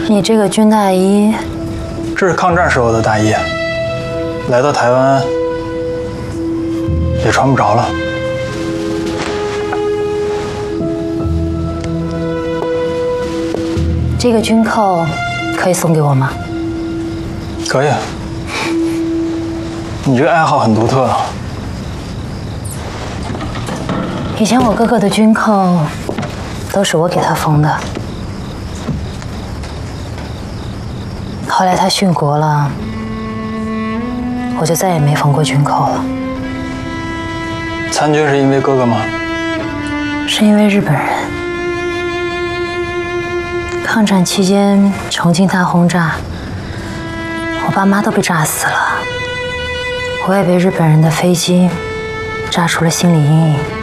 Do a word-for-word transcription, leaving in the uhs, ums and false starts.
你这个军大衣， 这是抗战时候的大衣，来到台湾也穿不着了。 这个军扣可以送给我吗？ 可以。你这个爱好很独特。 以前我哥哥的军扣都是我给他缝的，后来他殉国了，我就再也没缝过军扣了。 参军是因为哥哥吗？ 是因为日本人。抗战期间，重庆大轰炸，我爸妈都被炸死了，我也被日本人的飞机炸出了心理阴影。